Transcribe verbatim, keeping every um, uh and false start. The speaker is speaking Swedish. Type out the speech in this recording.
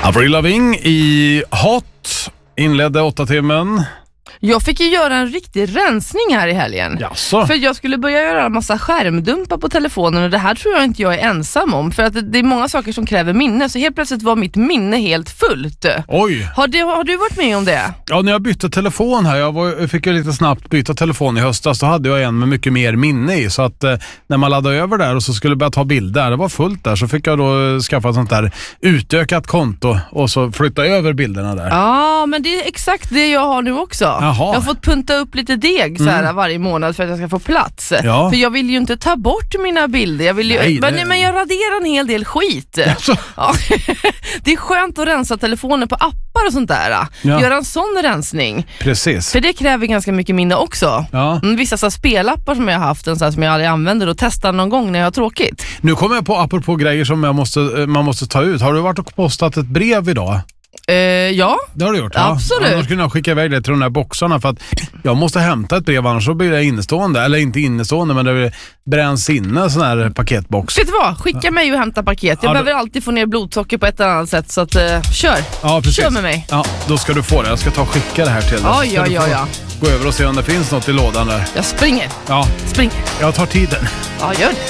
Avril Lavigne i Hot inledde åtta timmen. Jag fick ju göra en riktig rensning här i helgen. Jaså? För jag skulle börja göra en massa skärmdumpar på telefonen. Och det här tror jag inte jag är ensam om. För att det är många saker som kräver minne. Så helt plötsligt var mitt minne helt fullt. Oj! Har, det, har du varit med om det? Ja, när jag bytte telefon här, jag, var, jag fick ju lite snabbt byta telefon i höstas, så hade jag en med mycket mer minne i. Så att eh, när man laddade över där och så skulle börja ta bilder, det var fullt där, så fick jag då skaffa ett sånt där utökat konto och så flytta över bilderna där. Ja, men det är exakt det jag har nu också. Jaha. Jag har fått punta upp lite deg så här, mm. varje månad för att jag ska få plats. Ja. För jag vill ju inte ta bort mina bilder. Jag vill ju, nej, men, nej. men jag raderar en hel del skit. Alltså. Ja. Det är skönt att rensa telefoner på appar och sånt där. Ja. Göra en sån rensning. Precis. För det kräver ganska mycket minne också. Ja. Mm, vissa så här spelappar som jag har haft en så här, som jag aldrig använder och testar någon gång när jag har tråkigt. Nu kommer jag på apropå grejer som jag måste, man måste ta ut. Har du varit och postat ett brev idag? Uh, ja. Det har du gjort, absolut. Ja. Annars kunde jag skicka iväg det till de där boxarna för att jag måste hämta ett brev, annars så blir det innestående. Eller inte innestående, men det bränns inne sån här paketbox. Vet du vad? Skicka mig och hämta paket. Jag ja, behöver då... alltid få ner blodsocker på ett eller annat sätt. Så att, uh, kör. Ja, precis. Kör med mig. Ja, då ska du få det. Jag ska ta och skicka det här till dig. Ja, ja, ja, ja. Gå över och se om det finns något i lådan där. Jag springer. Ja. Springer. Jag tar tiden. Ja, gör det.